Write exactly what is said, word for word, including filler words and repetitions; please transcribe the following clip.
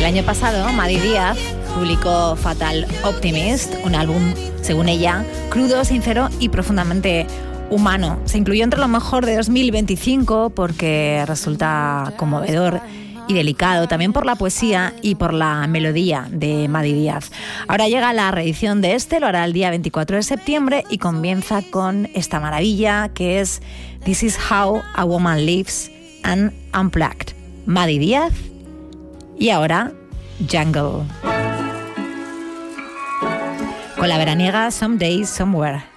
El año pasado, Maddie Díaz publicó Fatal Optimist, un álbum, según ella, crudo, sincero y profundamente humano. Se incluyó entre lo mejor de dos mil veinticinco porque resulta conmovedor y delicado, también por la poesía y por la melodía de Maddie Díaz. Ahora llega la reedición de este, lo hará el día veinticuatro de septiembre y comienza con esta maravilla que es This is how a woman lives and unplugged. Maddie Díaz y ahora Jungle. Con la veraniega Someday Somewhere.